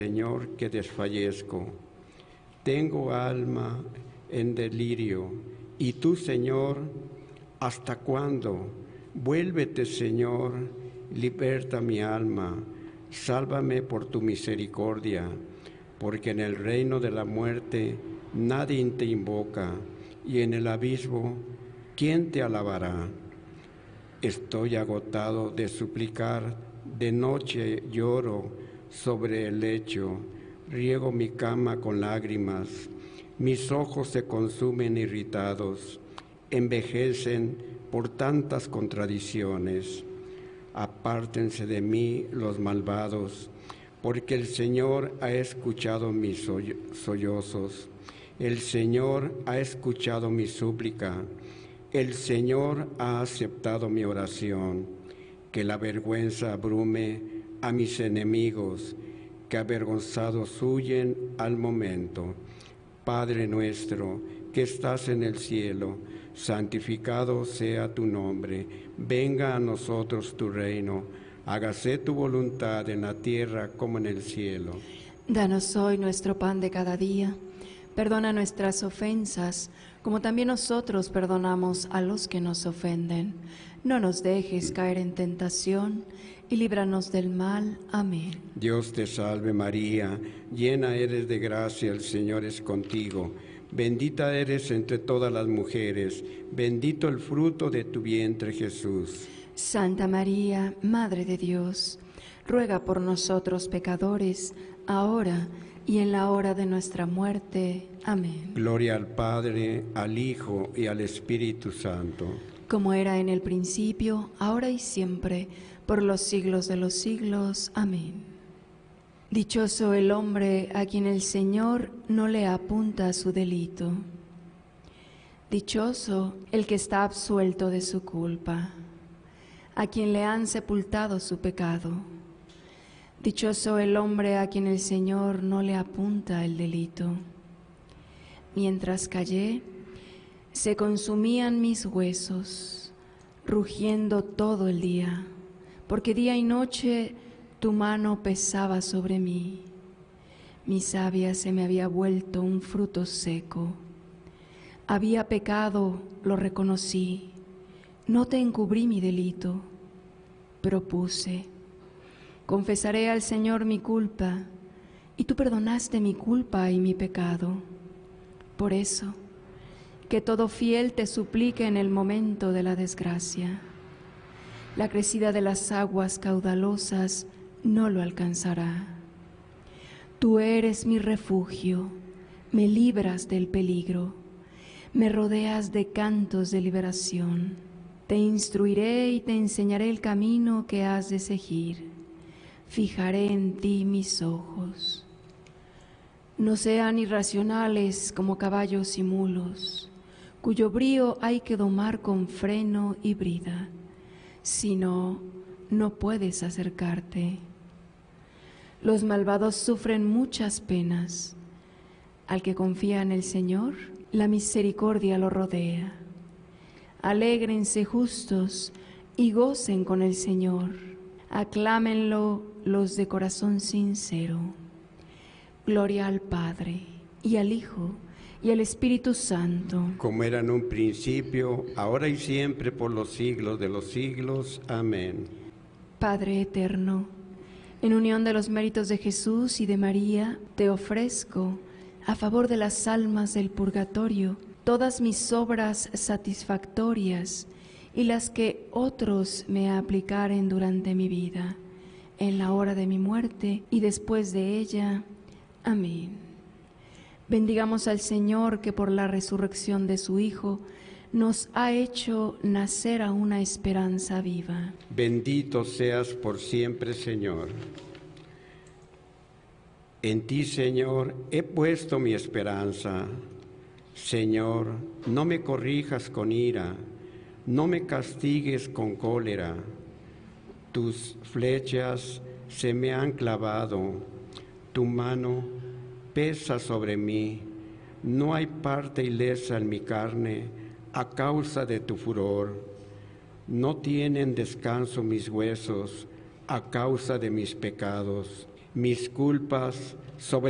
Señor, que desfallezco. Tengo alma en delirio. ¿Y tú, Señor, hasta cuándo? Vuélvete, Señor, liberta mi alma. Sálvame por tu misericordia, porque en el reino de la muerte nadie te invoca, y en el abismo, ¿quién te alabará? Estoy agotado de suplicar, de noche lloro sobre el lecho, riego mi cama con lágrimas, mis ojos se consumen irritados, envejecen por tantas contradicciones. Apártense de mí los malvados, porque el Señor ha escuchado mis sollozos, el Señor ha escuchado mi súplica, el Señor ha aceptado mi oración. Que la vergüenza abrume a mis enemigos, que avergonzados huyen al momento. Padre nuestro, que estás en el cielo, santificado sea tu nombre. Venga a nosotros tu reino. Hágase tu voluntad en la tierra como en el cielo. Danos hoy nuestro pan de cada día. Perdona nuestras ofensas, como también nosotros perdonamos a los que nos ofenden. No nos dejes caer en tentación, y líbranos del mal. Amén. Dios te salve María, llena eres de gracia, el Señor es contigo. Bendita eres entre todas las mujeres, bendito el fruto de tu vientre Jesús. Santa María, Madre de Dios, ruega por nosotros pecadores, ahora y en la hora de nuestra muerte. Amén. Gloria al Padre, al Hijo y al Espíritu Santo. Como era en el principio, ahora y siempre, por los siglos de los siglos. Amén. Dichoso el hombre a quien el Señor no le apunta su delito. Dichoso el que está absuelto de su culpa, a quien le han sepultado su pecado. Dichoso el hombre a quien el Señor no le apunta el delito. Mientras callé, se consumían mis huesos, rugiendo todo el día, porque día y noche tu mano pesaba sobre mí. Mi savia se me había vuelto un fruto seco. Había pecado, lo reconocí, no te encubrí mi delito, propuse. Confesaré al Señor mi culpa, y tú perdonaste mi culpa y mi pecado. Por eso, que todo fiel te suplique en el momento de la desgracia. La crecida de las aguas caudalosas no lo alcanzará. Tú eres mi refugio, me libras del peligro, me rodeas de cantos de liberación. Te instruiré y te enseñaré el camino que has de seguir. Fijaré en ti mis ojos. No sean irracionales como caballos y mulos, cuyo brío hay que domar con freno y brida, si no, no puedes acercarte. Los malvados sufren muchas penas. Al que confía en el Señor, la misericordia lo rodea. Alégrense justos y gocen con el Señor. Aclámenlo los de corazón sincero. Gloria al Padre, y al Hijo, y al Espíritu Santo. Como era en un principio, ahora y siempre, por los siglos de los siglos. Amén. Padre eterno, en unión de los méritos de Jesús y de María, te ofrezco, a favor de las almas del purgatorio, todas mis obras satisfactorias y las que otros me aplicaren durante mi vida, en la hora de mi muerte y después de ella. Amén. Bendigamos al Señor, que por la resurrección de su Hijo nos ha hecho nacer a una esperanza viva. Bendito seas por siempre, Señor. En ti, Señor, he puesto mi esperanza. Señor, no me corrijas con ira, no me castigues con cólera. Tus flechas se me han clavado, tu mano pesa sobre mí. No hay parte ilesa en mi carne a causa de tu furor. No tienen descanso mis huesos a causa de mis pecados. mis culpas sobre